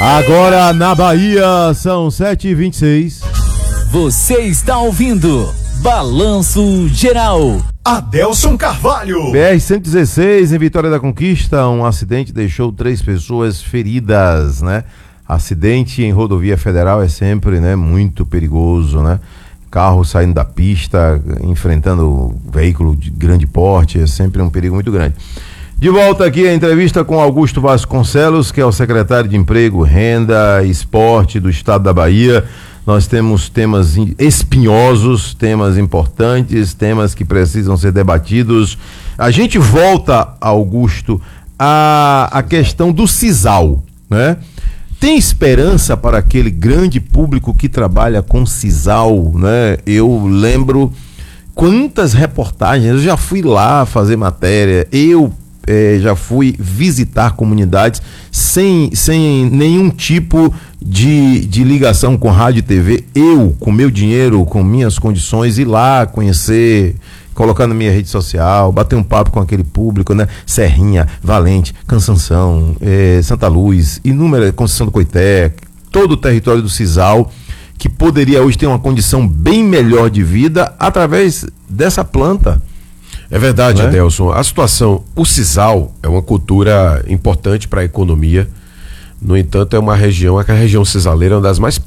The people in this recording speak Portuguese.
Agora na Bahia são 7h26. Você está ouvindo Balanço Geral. Adelson Carvalho. BR-116 em Vitória da Conquista, um acidente deixou 3 pessoas feridas, né? Acidente em rodovia federal é sempre, né, muito perigoso, né? Carro saindo da pista, enfrentando veículo de grande porte, é sempre um perigo muito grande. De volta aqui a entrevista com Augusto Vasconcelos, que é o secretário de Emprego, Renda e Esporte do Estado da Bahia. Nós temos temas espinhosos, temas importantes, temas que precisam ser debatidos. A gente volta, Augusto, à questão do Sisal, né? Tem esperança para aquele grande público que trabalha com Sisal, né? Eu lembro quantas reportagens, eu já fui lá fazer matéria, já fui visitar comunidades sem nenhum tipo de ligação com rádio e TV, eu, com meu dinheiro, com minhas condições, ir lá conhecer, colocar na minha rede social, bater um papo com aquele público, né? Serrinha, Valente, Cansanção, Santa Luz, inúmeras, Conceição do Coité, todo o território do Sisal, que poderia hoje ter uma condição bem melhor de vida através dessa planta. É verdade, né? Adelson. A situação, o Sisal é uma cultura importante para a economia. No entanto, é uma região, a região cisaleira é uma das mais